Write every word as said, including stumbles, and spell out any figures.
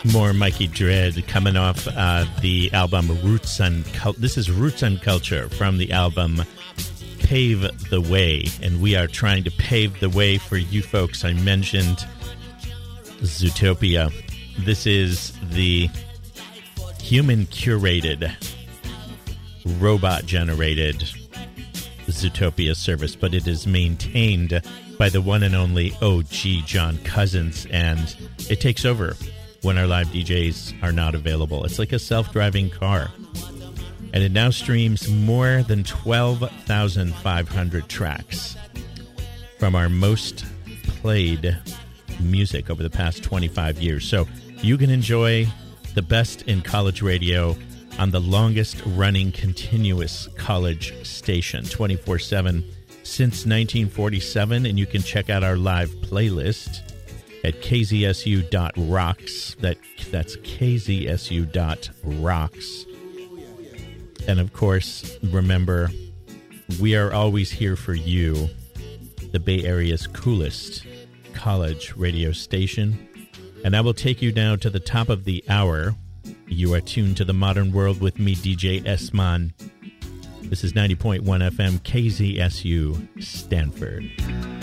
More Mikey Dread coming off uh, the album Roots and Culture. This is Roots and Culture from the album Pave the Way. And we are trying to pave the way for you folks. I mentioned Zootopia. This is the human-curated, robot-generated Zootopia service, but it is maintained by the one and only O G John Cousins, and it takes over when our live D Js are not available. It's like a self-driving car. And it now streams more than twelve thousand five hundred tracks from our most played music over the past twenty-five years. So you can enjoy the best in college radio on the longest running continuous college station, twenty-four seven since nineteen forty-seven. And you can check out our live playlist at k z s u dot rocks. That, that's k z s u dot rocks. And of course, remember, we are always here for you, the Bay Area's coolest college radio station. And I will take you now to the top of the hour. You are tuned to the modern world with me, D J S-Man. This is ninety point one F M K Z S U Stanford.